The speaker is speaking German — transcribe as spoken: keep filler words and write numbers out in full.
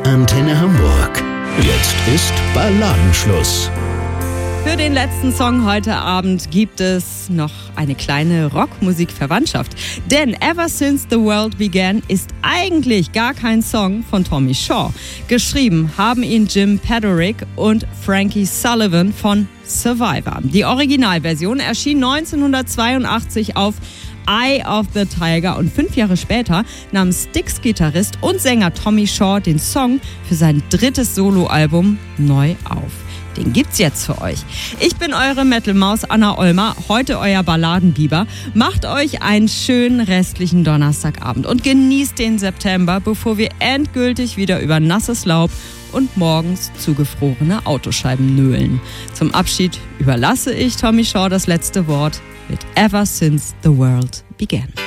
Antenne Hamburg. Jetzt ist Balladenschluss. Für den letzten Song heute Abend gibt es noch eine kleine Rockmusikverwandtschaft. Denn Ever Since the World Began ist eigentlich gar kein Song von Tommy Shaw. Geschrieben haben ihn Jim Paddorick und Frankie Sullivan von Survivor. Die Originalversion erschien neunzehnhundertzweiundachtzig auf Eye of the Tiger und fünf Jahre später nahm Styx-Gitarrist und Sänger Tommy Shaw den Song für sein drittes Soloalbum neu auf. Den gibt's jetzt für euch. Ich bin eure Metal-Maus Anna Olmer, heute euer Balladenbiber. Macht euch einen schönen restlichen Donnerstagabend und genießt den September, bevor wir endgültig wieder über nasses Laub und morgens zugefrorene Autoscheiben nöhlen. Zum Abschied überlasse ich Tommy Shaw das letzte Wort mit Ever Since the World Began.